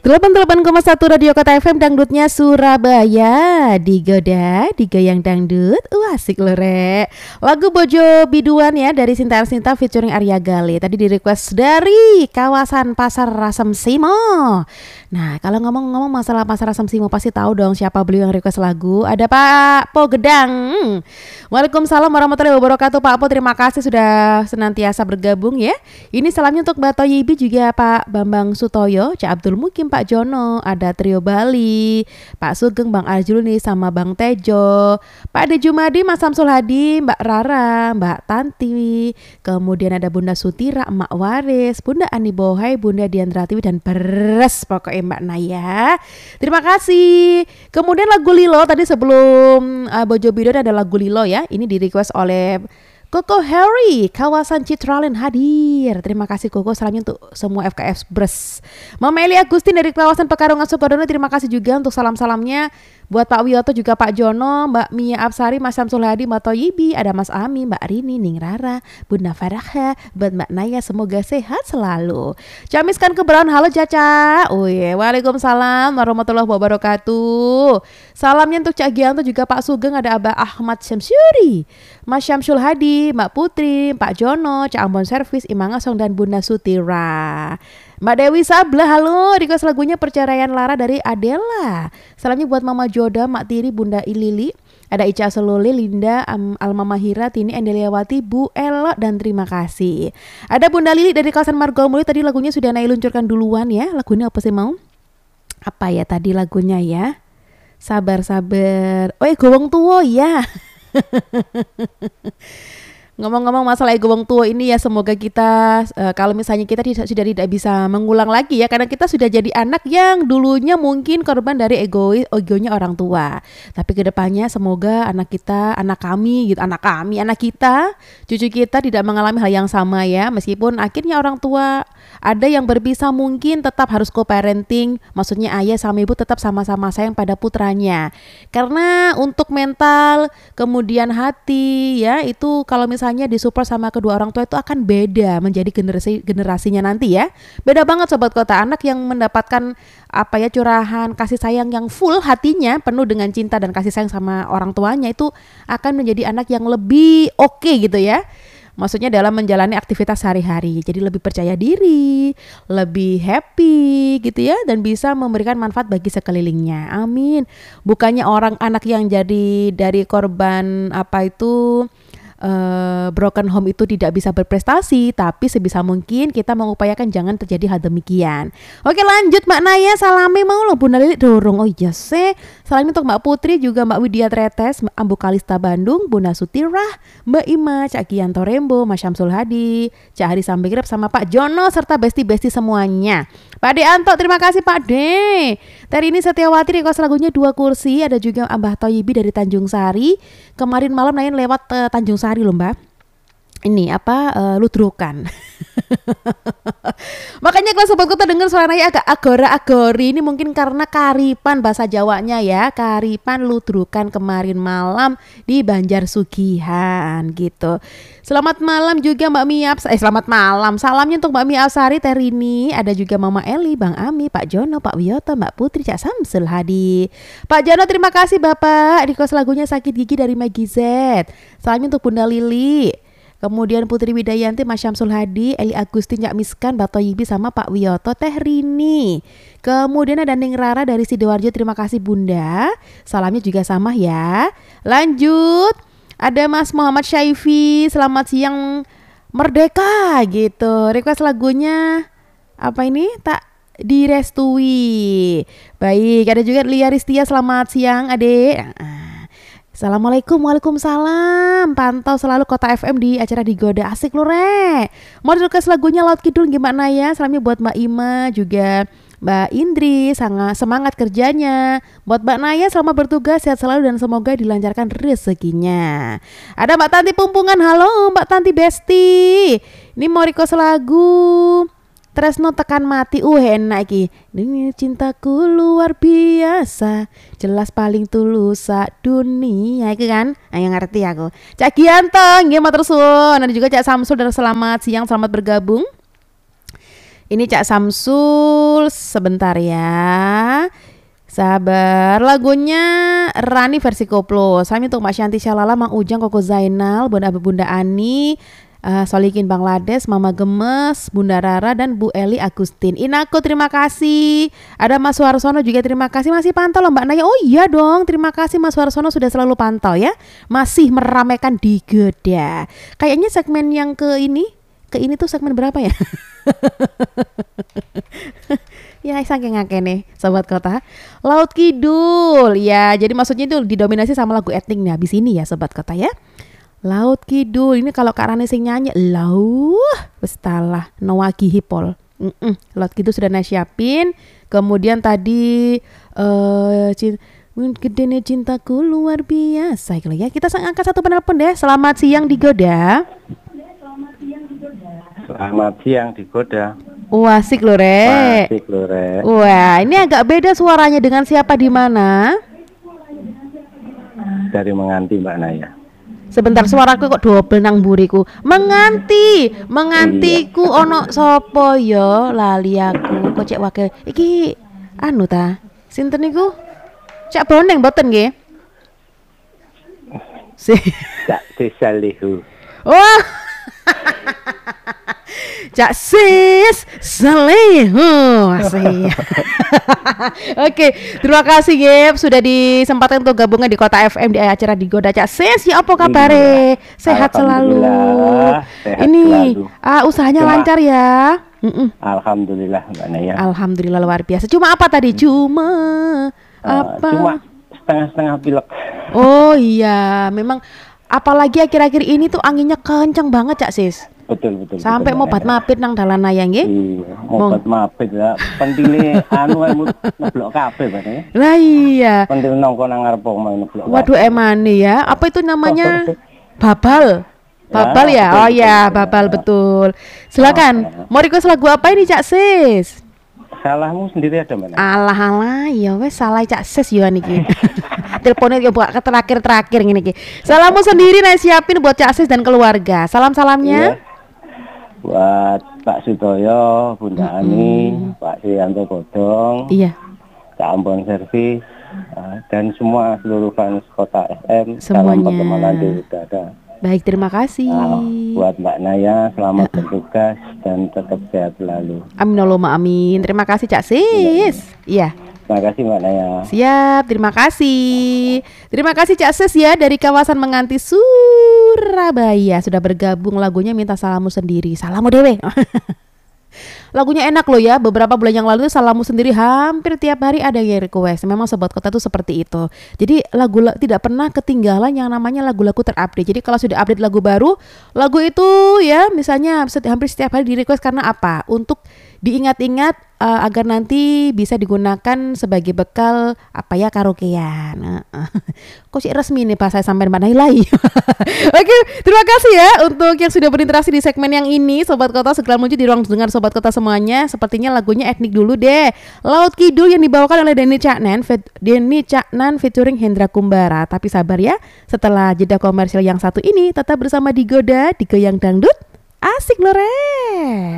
88,1 Radio Kota FM Dangdutnya Surabaya. Digoda, diga yang dangdut. Asik loh rek. Lagu Bojo Biduan ya dari Sinta Sinta featuring Arya Gali. Tadi di request dari kawasan Pasar Rasem Simo. Nah kalau ngomong-ngomong masalah Pasar Rasem Simo pasti tahu dong siapa beliau yang request lagu. Ada Pak Po Gedang. Waalaikumsalam warahmatullahi wabarakatuh. Pak Po, terima kasih sudah senantiasa bergabung ya. Ini salamnya untuk Mbak Toyibi, juga Pak Bambang Sutoyo, Cak Abdul Mukim, Pak Jono, ada Trio Bali, Pak Sugeng, Bang Arjuni, sama Bang Tejo, Pak Ade Jumadi, Mas Samsul Hadi, Mbak Rara, Mbak Tanti, kemudian ada Bunda Sutira, Emak Waris, Bunda Ani Bohai, Bunda Diandratiwi, dan beres pokoknya Mbak Naya. Terima kasih. Kemudian lagu Lilo tadi sebelum Bojo Biduan ada lagu Lilo ya. Ini di request oleh Koko Harry, kawasan Citralin hadir. Terima kasih Koko, salamnya untuk semua FKF Bres. Mama Eli Agustin dari kawasan Pekarungan Sukodono, terima kasih juga untuk salam-salamnya. Buat Pak Wiyoto, juga Pak Jono, Mbak Mia Absari, Mas Samsul Hadi, Mbak Toyibi, ada Mas Ami, Mbak Rini, Ning Rara, Bunda Farah, buat Mbak Naya, semoga sehat selalu. Camiskan Keberan, halo Caca. Waalaikumsalam warahmatullahi wabarakatuh. Salamnya untuk Cak Gianto, juga Pak Sugeng, ada Abah Ahmad Syamsyuri, Mas Syamsul Hadi, Mbak Putri, Pak Jono, Cak Ambon Servis, Imang Asong, dan Bunda Sutira. Mbak Dewi Sabla, halo, request lagunya Perceraian Lara dari Adela. Salamnya buat Mama Joda, Mak Tiri, Bunda Ilili, ada Ica Seloli, Linda, Alma Mahira, Tini Endeliawati, Bu Elo, dan terima kasih. Ada Bunda Lili dari kawasan Margomuli, tadi lagunya sudah Nai luncurkan duluan ya. Lagunya apa sih mau? Apa ya tadi lagunya ya? Sabar-sabar. Gowong Tuwo ya. Ngomong-ngomong masalah ego wong tua ini ya, semoga kita kalau misalnya kita sudah tidak bisa mengulang lagi ya, karena kita sudah jadi anak yang dulunya mungkin korban dari egonya orang tua. Tapi kedepannya semoga anak kita, anak kita, cucu kita tidak mengalami hal yang sama ya. Meskipun akhirnya orang tua ada yang berpisah, mungkin tetap harus co-parenting, maksudnya ayah sama ibu tetap sama-sama sayang pada putranya. Karena untuk mental, kemudian hati ya, itu kalau misalnya disupport sama kedua orang tua itu akan beda menjadi generasinya nanti ya. Beda banget Sobat Kota, anak yang mendapatkan curahan kasih sayang yang full, hatinya penuh dengan cinta dan kasih sayang sama orang tuanya, itu akan menjadi anak yang lebih oke gitu ya. Maksudnya dalam menjalani aktivitas sehari-hari, jadi lebih percaya diri, lebih happy gitu ya, dan bisa memberikan manfaat bagi sekelilingnya. Amin. Bukannya anak yang jadi dari korban broken home itu tidak bisa berprestasi, tapi sebisa mungkin kita mengupayakan jangan terjadi hal demikian. Oke, lanjut Mbak Naya, salami mau lo Bunda Lili dorong. Salamnya untuk Mbak Putri, juga Mbak Widya Tretes, Ambu Kalista Bandung, Bunda Sutirah, Mbak Ima, Cak Gianto Rembo, Mas Syamsul Hadi, Cak Hari Sambegrep, sama Pak Jono, serta besti-besti semuanya. Pak De Anto, terima kasih Pak De. Terini Setiawati request lagunya Dua Kursi, ada juga Abah Toyibi dari Tanjung Sari. Kemarin malam Nain lewat Tanjung Sari loh Mbak. Ini ludrukan. Makanya kalau Sobat Kota dengar suara Naya agak agora-agori, ini mungkin karena karipan bahasa Jawanya ya. Karipan ludrukan kemarin malam di Banjar Sugihan gitu. Selamat malam juga Mbak Mia. Selamat malam. Salamnya untuk Mbak Mia Absari, Terini, ada juga Mama Eli, Bang Ami, Pak Jono, Pak Wiyoto, Mbak Putri, Cak Samsul Hadi. Pak Jono, terima kasih Bapak. Request lagunya Sakit Gigi dari Maggie Z. Salamnya untuk Bunda Lili. Kemudian Putri Widayanti, Mas Syamsul Hadi, Eli Agustin, Cak Miskan, Mbak Toyibi, sama Pak Wiyoto, Teh Rini. Kemudian ada Ning Rara dari Sidoarjo, terima kasih Bunda. Salamnya juga sama ya. Lanjut, ada Mas Muhammad Syaifi, selamat siang Merdeka gitu. Request lagunya apa ini? Tak direstui. Baik, ada juga Lia Ristia, selamat siang Adek. Assalamualaikum, waalaikumsalam. Pantau selalu Kota FM di acara Digoda, asik lu rek. Mau request lagunya Laut Kidul gimana ya? Salamnya buat Mbak Ima, juga Mbak Indri, sangat semangat kerjanya. Buat Mbak Naya, selamat bertugas, sehat selalu dan semoga dilancarkan rezekinya. Ada Mbak Tanti Pumpungan, halo Mbak Tanti Besti. Ini mau request lagu Tresno Tekan Mati, enak iki. Ini cintaku luar biasa, jelas paling tulus sak dunia, itu kan? Yang ngerti aku. Cak Gianto, nggih matur suwun. Ada juga Cak Samsul, dan selamat siang, selamat bergabung. Ini Cak Samsul, sebentar ya. Sabar, lagunya Rani versi koplo. Sami untuk Mbak Shanti Shalala, Mang Ujang, Koko Zainal, Bunda Ani, Solikin Bangladesh, Mama Gemes, Bunda Rara, dan Bu Eli Agustin. Inako terima kasih. Ada Mas Warsono juga terima kasih. Masih pantau loh Mbak Naya. Oh iya dong, terima kasih Mas Warsono sudah selalu pantau ya. Masih meramaikan di Goda. Kayaknya segmen yang ke ini tuh segmen berapa ya? Ya saking nih Sobat Kota. Laut Kidul. Ya jadi maksudnya itu didominasi sama lagu etnik nih habis ini ya Sobat Kota ya. Laut Kidul. Ini kalau Kak Rani sing nyanyi wis talah Nawaki Hipol. Laut Kidul sudah nasiapin. Kemudian tadi gedene cintaku luar biasa ya. Kita angkat satu penelpon deh. Selamat siang di Goda. Selamat siang di Goda. Wah, asik loh, Rek. Asik loh, Rek. Wah, ini agak beda suaranya dengan siapa di mana? Dari Menganti, Mbak Naya. Sebentar, suaraku kok double nang buriku. Mengantiku iya. Ono sopo yo lali aku. Kok cek wakil iki anu ta? Sinten niku? Cak Boneng mboten nggih? Cak Salihu. Wah. Cak Sis Salihu. Oke, terima kasih Gep sudah disempatkan untuk gabungnya di Kota FM di acara di Goda Cak Sis. Ya apa kabare? Sehat selalu. Sehat ini selalu. Usahanya lancar ya. Alhamdulillah Mbak Naya. Alhamdulillah luar biasa. Cuma apa tadi? Cuma setengah-setengah pilek. Oh iya, memang apalagi akhir-akhir ini tuh anginnya kencang banget Cak Sis. Betul. Sampai mau mapit nang dalan naya nggih. Iya, mau mapit ya. Pentile anu ae neblok kabeh Pak. Lah iya. Pentil nongko nang ngarep omah neblok. Waduh emane ya. Apa itu namanya? Babal. Babal ya? Oh ya, babal betul. Silakan. Mau request lagu apa ini Cak Sis? Salahmu sendiri ada mana? Alah, ya wes salah Cak Sis yo niki. Teleponnya yo buka terakhir ngene iki. Salammu sendiri nek siapin buat Cak Sis dan keluarga. Salamnya. Buat Pak Sutoyo, Bunda Ani, Pak Sianto Bodong, iya, Kak Ambon Servis, dan semua seluruh fans Kota FM. Semuanya. Salam pertemanan di Goda. Baik, terima kasih. Buat Mbak Naya, selamat bertugas dan tetap sehat selalu. Amin Allahumma amin. Terima kasih Cak Sis. Iya. Terima kasih Mbak Naya. Siap, terima kasih. Terima kasih Cak Sis ya dari kawasan Menganti Surabaya sudah bergabung lagunya Minta Salamu Sendiri. Salamu dewe. Lagunya enak loh ya. Beberapa bulan yang lalu tuh Salamu Sendiri hampir tiap hari ada yang request. Memang Sobat Kota tuh seperti itu. Jadi lagu tidak pernah ketinggalan yang namanya lagu-lagu terupdate. Jadi kalau sudah update lagu baru, lagu itu ya misalnya hampir setiap hari di request karena apa? Untuk diingat-ingat agar nanti bisa digunakan sebagai bekal apa ya karaokean. Kok sih resmi nih Pak saya sampai Mbak Nailai. Oke, terima kasih ya untuk yang sudah berinteraksi di segmen yang ini Sobat Kota segera muncul di ruang dengar Sobat Kota semuanya. Sepertinya lagunya etnik dulu deh. Laut Kidul yang dibawakan oleh Denny Caknan featuring Hendra Kumbara. Tapi sabar ya, setelah jeda komersial yang satu ini tetap bersama di Goda, di Goyang Dangdut. Asik loh, Re.